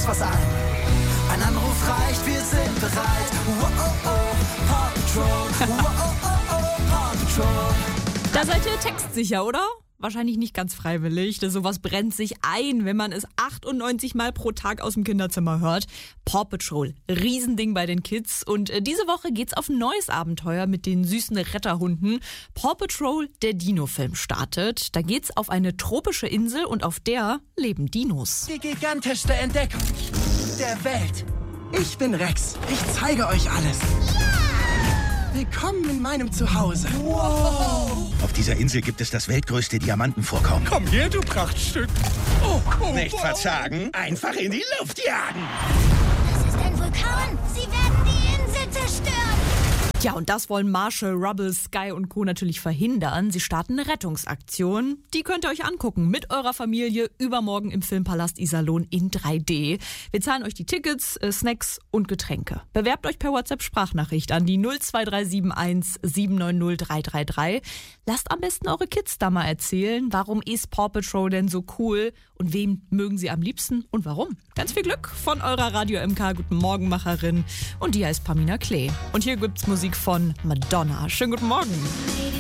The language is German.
was ein. Ein Anruf reicht, wir sind bereit. Wow, oh, oh, Paw Patrol. Wow, oh, oh, oh, Paw Patrol. Da seid ihr textsicher, oder? Wahrscheinlich nicht ganz freiwillig. Sowas brennt sich ein, wenn man es 98 Mal pro Tag aus dem Kinderzimmer hört. Paw Patrol, Riesending bei den Kids. Und diese Woche geht's auf ein neues Abenteuer mit den süßen Retterhunden. Paw Patrol, der Dino-Film startet. Da geht's auf eine tropische Insel und auf der leben Dinos. Die gigantischste Entdeckung der Welt. Ich bin Rex. Ich zeige euch alles. Willkommen in meinem Zuhause. Wow. Auf dieser Insel gibt es das weltgrößte Diamantenvorkommen. Komm her, du Prachtstück. Oh, oh, Nicht wow. verzagen, einfach in die Luft jagen. Das ist ein Vulkan. Sie werden die Insel zerstören. Ja, und das wollen Marshall, Rubble, Sky und Co. natürlich verhindern. Sie starten eine Rettungsaktion. Die könnt ihr euch angucken mit eurer Familie übermorgen im Filmpalast Iserlohn in 3D. Wir zahlen euch die Tickets, Snacks und Getränke. Bewerbt euch per WhatsApp-Sprachnachricht an die 02371 790 333. Lasst am besten eure Kids da mal erzählen, warum ist Paw Patrol denn so cool und wen mögen sie am liebsten und warum. Ganz viel Glück von eurer Radio MK Guten Morgen Macherin und die heißt Pamina Klee. Und hier gibt's Musik von Madonna. Schönen guten Morgen.